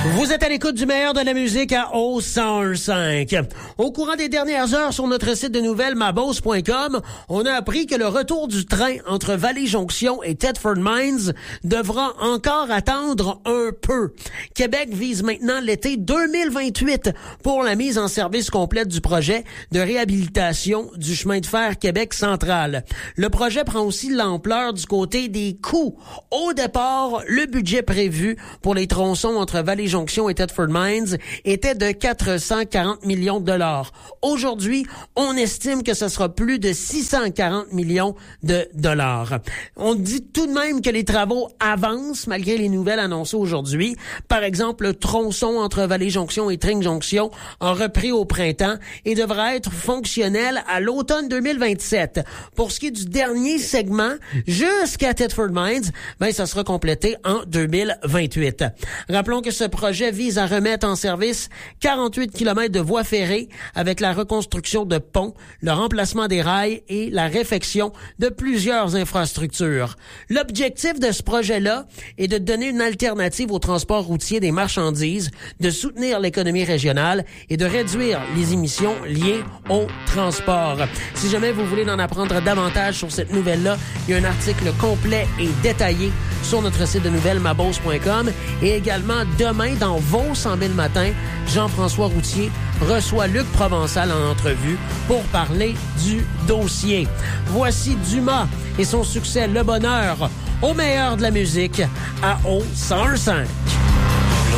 Vous êtes à l'écoute du meilleur de la musique à O101.5. Au courant des dernières heures sur notre site de nouvelles mabose.com, on a appris que le retour du train entre Vallée-Jonction et Thetford Mines devra encore attendre un peu. Québec vise maintenant l'été 2028 pour la mise en service complète du projet de réhabilitation du chemin de fer Québec central. Le projet prend aussi l'ampleur du côté des coûts. Au départ, le budget prévu pour les tronçons entre Vallée-Jonction et Thetford Mines était de 440 millions de dollars. Aujourd'hui, on estime que ce sera plus de 640 millions de dollars. On dit tout de même que les travaux avancent malgré les nouvelles annoncées aujourd'hui. Par exemple, le tronçon entre Vallée-Jonction et Tring-Jonction a repris au printemps et devra être fonctionnel à l'automne 2027. Pour ce qui est du dernier segment, jusqu'à Thetford Mines, ça sera complété en 2028. Rappelons que ce projet vise à remettre en service 48 km de voies ferrées avec la reconstruction de ponts, le remplacement des rails et la réfection de plusieurs infrastructures. L'objectif de ce projet-là est de donner une alternative au transport routier des marchandises, de soutenir l'économie régionale et de réduire les émissions liées au transport. Si jamais vous voulez en apprendre davantage sur cette nouvelle-là, il y a un article complet et détaillé sur notre site de nouvelles mabose.com et également demain dans Vos 100 000 matin, Jean-François Routier reçoit Luc Provençal en entrevue pour parler du dossier. Voici Dumas et son succès Le Bonheur au meilleur de la musique à O101.5.